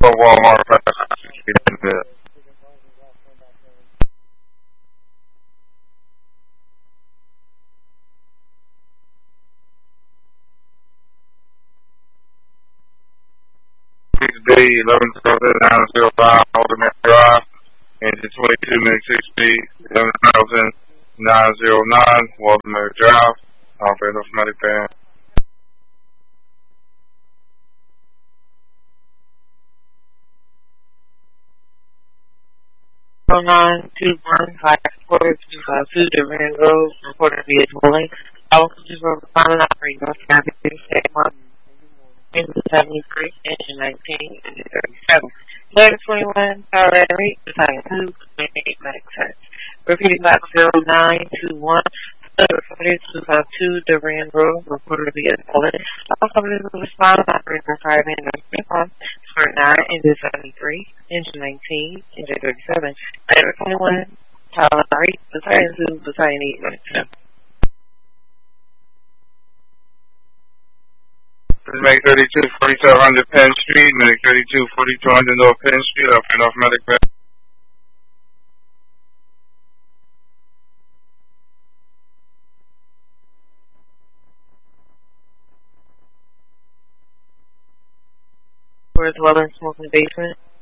Walmart. B 11,905 Ultimate Drive, engine 22 minute 6 speed, 11,909 Ultimate Drive, operating automatic band. 092154 Durand Road, reported via tolling. I will just respond operating North Avenue, State 1, engine 73, engine 19, engine 37. Letter 21, power battery, design 2, 28 MX. Repeating back 0921. Letter 252 Durand Road, reported via tolling. All companies will respond operating North Avenue, State 1, Sport 9, engine 73, engine 19, engine 37. Letter 21, power battery, design 2, design 8 MX. Make 32, 4700 Penn Street, make 32, 4200 North Penn Street, operating automatic band. Where's Dwelling Smoking Basement?